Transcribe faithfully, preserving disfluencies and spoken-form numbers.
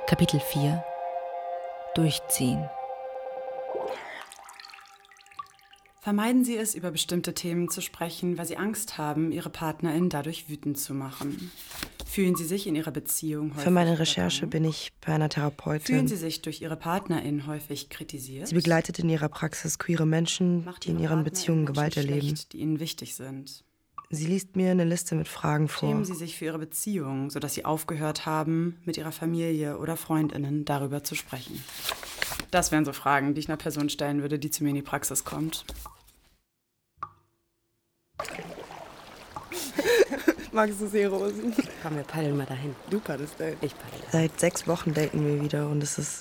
Kapitel vier. Durchziehen. Vermeiden Sie es, über bestimmte Themen zu sprechen, weil Sie Angst haben, Ihre Partnerin dadurch wütend zu machen. Fühlen Sie sich in Ihrer Beziehung häufig Für meine Recherche übergangen? bin ich bei einer Therapeutin. Fühlen Sie sich durch Ihre Partnerin häufig kritisiert? Sie begleitet in ihrer Praxis queere Menschen, Macht die in Ihre ihren Partnerin Beziehungen Menschen Gewalt erleben. schlecht, die Ihnen wichtig sind? Sie liest mir eine Liste mit Fragen vor. Schämen Sie sich für Ihre Beziehung, sodass Sie aufgehört haben, mit Ihrer Familie oder FreundInnen darüber zu sprechen? Das wären so Fragen, die ich einer Person stellen würde, die zu mir in die Praxis kommt. Magst du Seerosen? Komm, wir paddeln mal dahin. Du paddelst dahin. Ich paddel. Seit sechs Wochen daten wir wieder und es ist